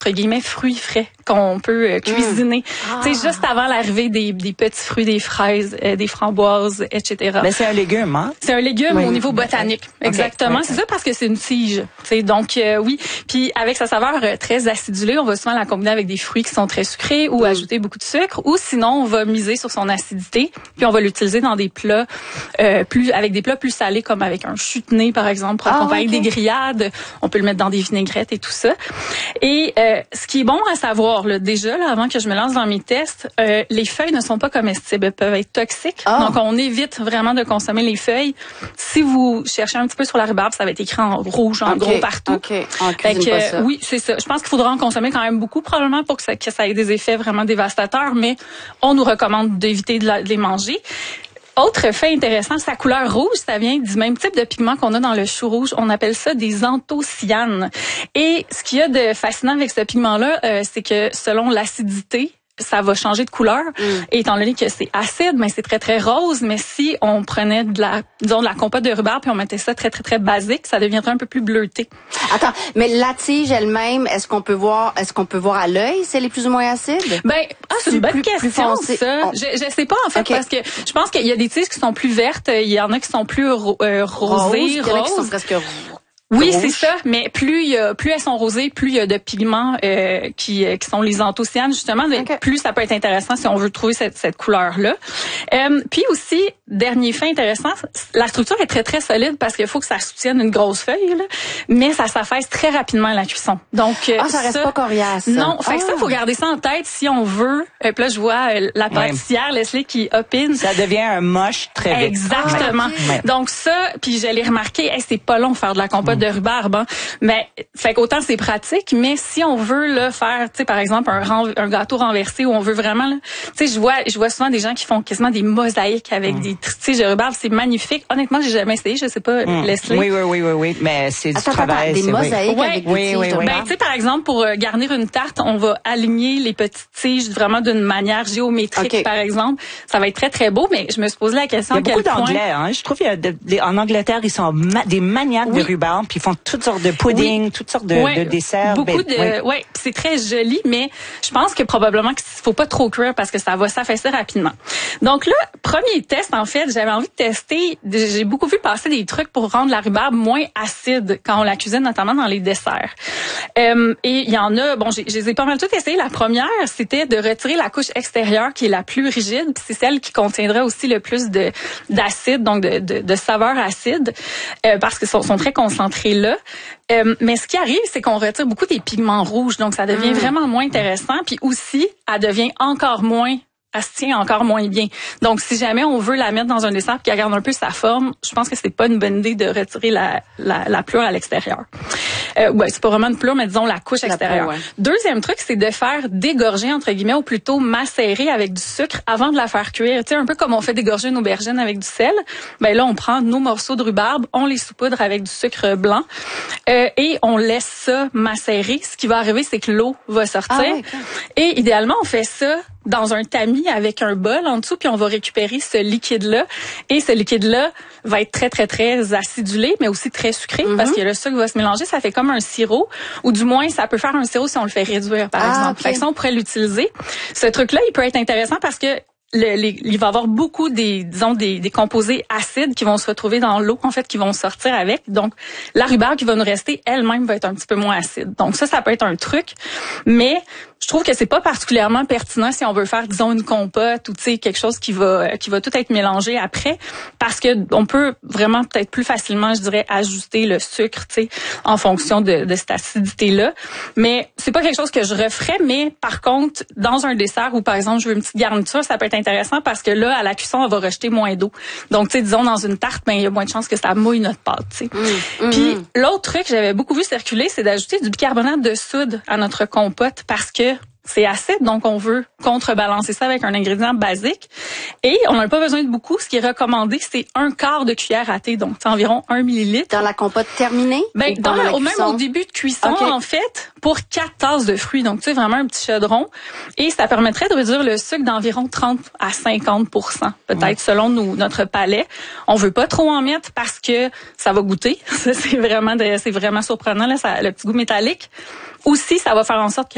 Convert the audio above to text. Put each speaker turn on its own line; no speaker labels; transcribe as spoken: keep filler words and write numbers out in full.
entre guillemets, fruits frais qu'on peut euh, cuisiner.
Mmh. Ah.
Tu sais, juste avant l'arrivée des, des petits fruits, des fraises, euh, des framboises, et cetera.
Mais c'est un légume, hein?
C'est un légume
oui.
au niveau botanique. Okay. Exactement. Okay. C'est ça parce que c'est une tige. Tu sais, donc, euh, oui. Puis, avec sa saveur euh, très acidulée, on va souvent la combiner avec des fruits qui sont très sucrés ou mmh. ajouter beaucoup de sucre. Ou sinon, on va miser sur son acidité. Puis, on va l'utiliser dans des plats, euh, plus, avec des plats plus salés, comme avec un chutney, par exemple, pour accompagner ah, okay. des grillades. On peut le mettre dans des vinaigrettes et tout ça. Et, euh, ce qui est bon à savoir, là, déjà, là, avant que je me lance dans mes tests, euh, les feuilles ne sont pas comestibles. Elles peuvent être toxiques. Oh. Donc, on évite vraiment de consommer les feuilles. Si vous cherchez un petit peu sur la rhubarbe, ça va être écrit en rouge, en okay. gros, partout.
OK. On
fait que,
pas ça.
Oui, c'est ça. Je pense qu'il faudra en consommer quand même beaucoup, probablement, pour que ça, que ça ait des effets vraiment dévastateurs, mais on nous recommande d'éviter de, la, de les manger. Autre fait intéressant, sa couleur rouge, ça vient du même type de pigment qu'on a dans le chou rouge. On appelle ça des anthocyanes. Et ce qu'il y a de fascinant avec ce pigment-là, euh, c'est que selon l'acidité, ça va changer de couleur. Mm. Et étant donné que c'est acide, mais c'est très, très rose. Mais si on prenait de la, disons, de la compote de rhubarbe puis on mettait ça très, très, très basique, ça deviendrait un peu plus bleuté.
Attends, mais la tige elle-même, est-ce qu'on peut voir, est-ce qu'on peut voir à l'œil si elle est plus ou moins acide?
Ben, ah, c'est une bonne plus, question, plus ça. On... Je, je sais pas, en fait, okay. parce que je pense qu'il y a des tiges qui sont plus vertes, il y en a qui sont plus ro- euh, rosées,
roses. Il y en a qui sont presque
Oui, c'est ça, mais plus il y a, plus elles sont rosées, plus il y a de pigments euh, qui qui sont les anthocyanes justement, okay. plus ça peut être intéressant si on veut trouver cette cette couleur là. Euh, puis aussi dernier fait intéressant, la structure est très très solide parce qu'il faut que ça soutienne une grosse feuille là, mais ça s'affaisse très rapidement à la cuisson. Donc
ah, ça reste ça, pas coriace.
Non, fait
ah.
que ça faut garder ça en tête si on veut. Euh, puis là je vois euh, la pâtissière ouais. Leslie qui opine.
Ça devient un moche très vite.
Exactement. Ah, okay. Donc ça, puis je l'ai remarqué, hey, c'est pas long faire de la compote mm. de rhubarbe, hein. Mais fait qu'autant c'est pratique, mais si on veut là faire, tu sais par exemple un, un gâteau renversé où on veut vraiment, tu sais je vois je vois souvent des gens qui font quasiment des mosaïques avec mm. des tiges de rhubarbe, c'est magnifique. Honnêtement, j'ai jamais essayé, je sais pas mm. Leslie.
Oui oui oui oui oui, mais c'est du
attends,
travail,
attends, des
c'est
mosaïques
oui.
avec
oui,
des tiges
oui,
de
oui,
rhubarbe.
Ben tu sais par exemple pour euh, garnir une tarte, on va aligner les petites tiges vraiment d'une manière géométrique okay. par exemple. Ça va être très très beau, mais je me suis posé la question.
Il y a beaucoup
quel point...
d'anglais, hein. Je trouve qu'il y a de, de, en Angleterre ils sont ma- des maniaques oui. de rhubarbe, puis ils font toutes sortes de pudding, oui. toutes sortes de, ouais, de desserts.
Beaucoup
ben,
de, ouais, ouais c'est très joli, mais je pense que probablement qu'il faut pas trop cuire parce que ça va s'affaisser rapidement. Donc là, premier test en fait, j'avais envie de tester. J'ai beaucoup vu passer des trucs pour rendre la rhubarbe moins acide quand on la cuisine, notamment dans les desserts. Euh, et il y en a, bon, j'ai, je les ai pas mal toutes essayées. La première, c'était de retirer la couche extérieure qui est la plus rigide, puis c'est celle qui contiendrait aussi le plus de d'acide, donc de, de, de saveur acide, euh, parce qu'ils sont, sont très concentrés là. Euh, mais ce qui arrive, c'est qu'on retire beaucoup des pigments rouges, donc ça devient mmh. vraiment moins intéressant. Puis aussi, elle devient encore moins, elle se tient encore moins bien. Donc, si jamais on veut la mettre dans un dessert qui garde un peu sa forme, je pense que c'est pas une bonne idée de retirer la, la, la pleure à l'extérieur. Euh, ouais, c'est pas vraiment une pleure, mais disons la couche extérieure. La peau, ouais. Deuxième truc, c'est de faire dégorger, entre guillemets, ou plutôt macérer avec du sucre avant de la faire cuire. Tu sais, un peu comme on fait dégorger une aubergine avec du sel. Ben là, on prend nos morceaux de rhubarbe, on les saupoudre avec du sucre blanc euh, et on laisse ça macérer. Ce qui va arriver, c'est que l'eau va sortir. Ah, ouais, okay. Et idéalement, on fait ça dans un tamis avec un bol en dessous, puis on va récupérer ce liquide-là. Et ce liquide-là va être très, très, très acidulé, mais aussi très sucré, mm-hmm. parce que le sucre va se mélanger. Ça fait comme un sirop, ou du moins, ça peut faire un sirop si on le fait réduire, par ah, exemple. Okay. Fait que ça, on pourrait l'utiliser. Ce truc-là, il peut être intéressant parce que Le, les, il va y avoir beaucoup des, disons, des, des composés acides qui vont se retrouver dans l'eau, en fait, qui vont sortir avec. Donc, la rhubarbe qui va nous rester, elle-même, va être un petit peu moins acide. Donc, ça, ça peut être un truc. Mais je trouve que c'est pas particulièrement pertinent si on veut faire, disons, une compote ou, tu sais, quelque chose qui va, qui va tout être mélangé après. Parce que on peut vraiment peut-être plus facilement, je dirais, ajuster le sucre, tu sais, en fonction de, de cette acidité-là. Mais c'est pas quelque chose que je referais. Mais, par contre, dans un dessert où, par exemple, je veux une petite garniture, ça peut être intéressant parce que là, à la cuisson, on va rejeter moins d'eau. Donc, tu sais, disons, dans une tarte, ben, il y a moins de chances que ça mouille notre pâte, tu sais. Mmh, Puis, mmh. l'autre truc que j'avais beaucoup vu circuler, c'est d'ajouter du bicarbonate de soude à notre compote parce que c'est acide, donc on veut contrebalancer ça avec un ingrédient basique. Et on n'a pas besoin de beaucoup. Ce qui est recommandé, c'est un quart de cuillère à thé, donc c'est environ un millilitre.
Dans la compote terminée?
Ben, dans la, au même au début de cuisson, okay. en fait, pour quatre tasses de fruits. Donc, tu sais, vraiment un petit chaudron. Et ça permettrait de réduire le sucre d'environ trente à cinquante pour cent, peut-être, mmh. selon nous, notre palais. On veut pas trop en mettre parce que ça va goûter. Ça, c'est vraiment, de, c'est vraiment surprenant, là, ça, le petit goût métallique. Aussi, ça va faire en sorte que